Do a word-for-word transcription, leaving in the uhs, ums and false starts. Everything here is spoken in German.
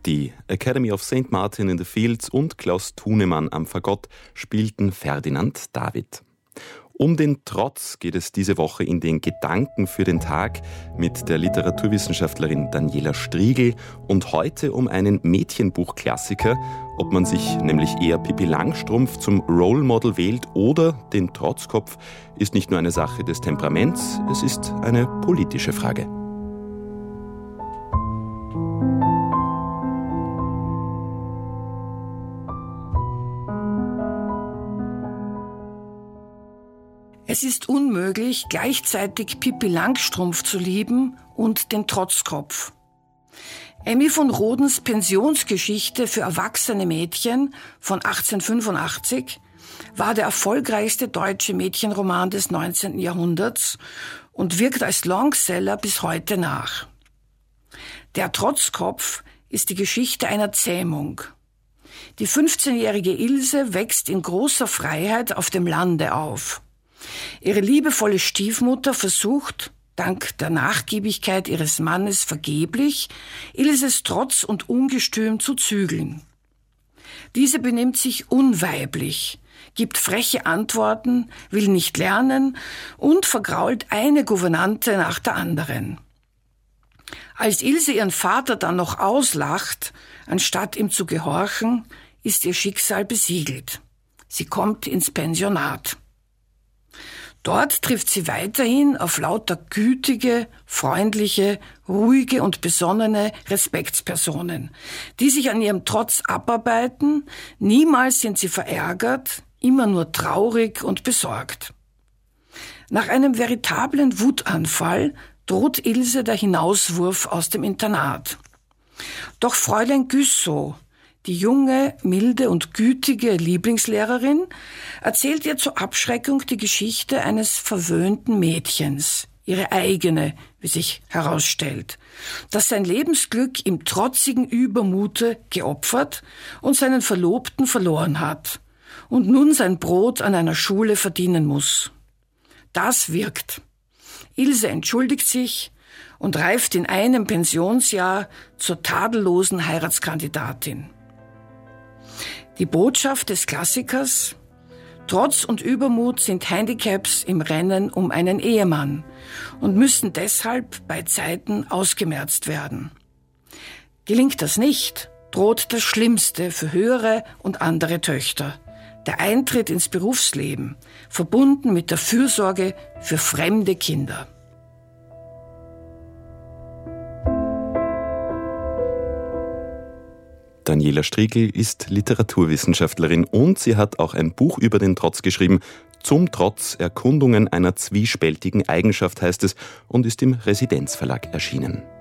Die Academy of Saint Martin in the Fields und Klaus Thunemann am Fagott spielten Ferdinand David. Um den Trotz geht es diese Woche in den Gedanken für den Tag mit der Literaturwissenschaftlerin Daniela Striegel und heute um einen Mädchenbuchklassiker, ob man sich nämlich eher Pippi Langstrumpf zum Role Model wählt oder den Trotzkopf, ist nicht nur eine Sache des Temperaments, es ist eine politische Frage. Es ist unmöglich, gleichzeitig Pippi Langstrumpf zu lieben und den Trotzkopf. Emmy von Rodens Pensionsgeschichte für erwachsene Mädchen von achtzehnhundertfünfundachtzig war der erfolgreichste deutsche Mädchenroman des neunzehnten Jahrhunderts und wirkt als Longseller bis heute nach. Der Trotzkopf ist die Geschichte einer Zähmung. Die fünfzehnjährige Ilse wächst in großer Freiheit auf dem Lande auf. Ihre liebevolle Stiefmutter versucht, dank der Nachgiebigkeit ihres Mannes vergeblich, Ilses Trotz und Ungestüm zu zügeln. Diese benimmt sich unweiblich, gibt freche Antworten, will nicht lernen und vergrault eine Gouvernante nach der anderen. Als Ilse ihren Vater dann noch auslacht, anstatt ihm zu gehorchen, ist ihr Schicksal besiegelt. Sie kommt ins Pensionat. Dort trifft sie weiterhin auf lauter gütige, freundliche, ruhige und besonnene Respektspersonen, die sich an ihrem Trotz abarbeiten. Niemals sind sie verärgert, immer nur traurig und besorgt. Nach einem veritablen Wutanfall droht Ilse der Hinauswurf aus dem Internat. Doch Fräulein Güssow, die junge, milde und gütige Lieblingslehrerin, erzählt ihr zur Abschreckung die Geschichte eines verwöhnten Mädchens, ihre eigene, wie sich herausstellt, das sein Lebensglück im trotzigen Übermute geopfert und seinen Verlobten verloren hat und nun sein Brot an einer Schule verdienen muss. Das wirkt. Ilse entschuldigt sich und reift in einem Pensionsjahr zur tadellosen Heiratskandidatin. Die Botschaft des Klassikers: Trotz und Übermut sind Handicaps im Rennen um einen Ehemann und müssen deshalb bei Zeiten ausgemerzt werden. Gelingt das nicht, droht das Schlimmste für höhere und andere Töchter: der Eintritt ins Berufsleben, verbunden mit der Fürsorge für fremde Kinder. Daniela Striegel ist Literaturwissenschaftlerin und sie hat auch ein Buch über den Trotz geschrieben. Zum Trotz, Erkundungen einer zwiespältigen Eigenschaft heißt es und ist im Residenzverlag erschienen.